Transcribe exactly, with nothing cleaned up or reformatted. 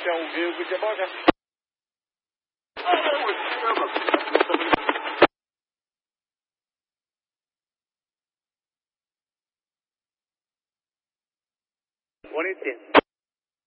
向五给五接报上。One eighteen.